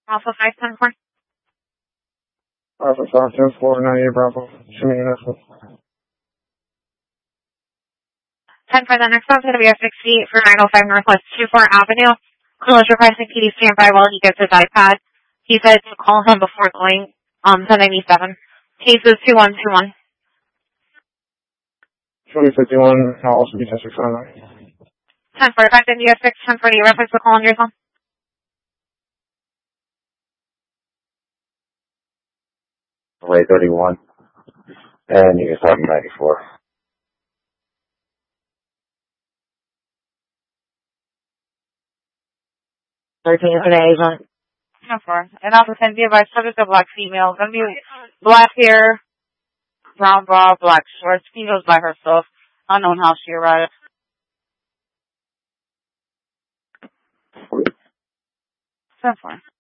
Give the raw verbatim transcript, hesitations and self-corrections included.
Alpha five ten four. Alpha five ten four, ninety-eight Bravo. Show me your next one. ten for the next one's going to be a sixty-eight for nine oh five Northwest twenty-fourth Avenue. Closure pricing P D stand by while he gets his iPad. He said to call him before going um, to ninety-seven. Case is two one two one. twenty fifty-one, I'll also be ten six nine. ten forty-five India six, ten forty, reference to call on your phone. Way thirty-one. And you can start ninety-four. thirteen for the Avon. ten four. And also ten be advised, subject a black female. Gonna be black hair, brown bra, black shorts. Female's by herself. Unknown how she arrived. ten four.